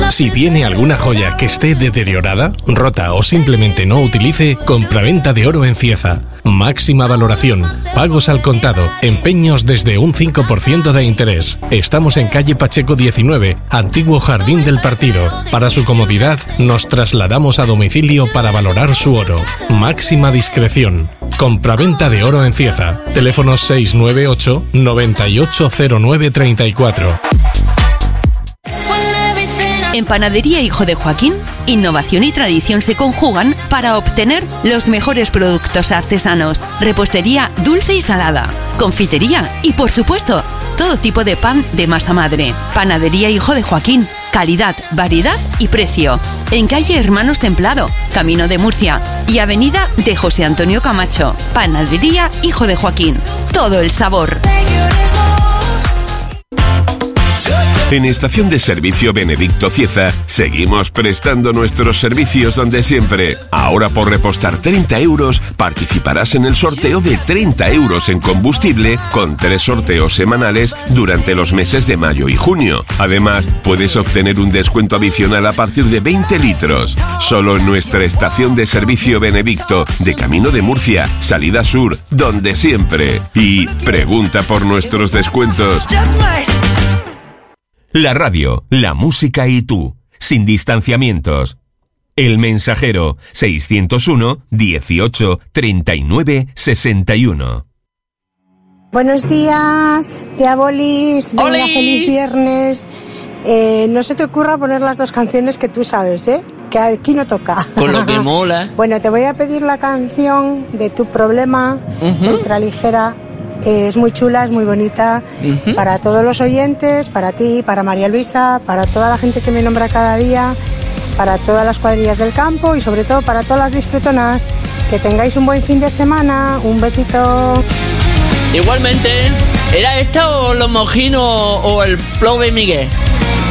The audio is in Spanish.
Si tiene alguna joya que esté deteriorada, rota o simplemente no utilice, compraventa de oro en Cieza. Máxima valoración, pagos al contado, empeños desde un 5% de interés. Estamos en calle Pacheco 19, antiguo Jardín del Partido. Para su comodidad, nos trasladamos a domicilio para valorar su oro. Máxima discreción. Compraventa de oro en Cieza. Teléfono 698 980934. En Panadería Hijo de Joaquín, innovación y tradición se conjugan para obtener los mejores productos artesanos. Repostería dulce y salada, confitería y, por supuesto, todo tipo de pan de masa madre. Panadería Hijo de Joaquín. Calidad, variedad y precio. En calle Hermanos Templado, Camino de Murcia y avenida de José Antonio Camacho. Panadería Hijo de Joaquín. Todo el sabor. En Estación de Servicio Benedicto Cieza seguimos prestando nuestros servicios donde siempre. Ahora por repostar 30 euros participarás en el sorteo de 30 euros en combustible con 3 sorteos semanales durante los meses de mayo y junio. Además, puedes obtener un descuento adicional a partir de 20 litros. Solo en nuestra Estación de Servicio Benedicto de Camino de Murcia, salida sur, donde siempre. Y pregunta por nuestros descuentos. La radio, la música y tú, sin distanciamientos. El Mensajero, 601 18 39 61. Buenos días, tía Bolis. Venga, feliz viernes. No se te ocurra poner las dos canciones que tú sabes, que aquí no toca. Con lo que mola. Bueno, te voy a pedir la canción de Tu Problema, ultra ligera. Es muy chula, es muy bonita, para todos los oyentes, para ti, para María Luisa, para toda la gente que me nombra cada día, para todas las cuadrillas del campo y sobre todo para todas las disfrutonas. Que tengáis un buen fin de semana, un besito. Igualmente, ¿era esta o los mojinos o el Plove Miguel?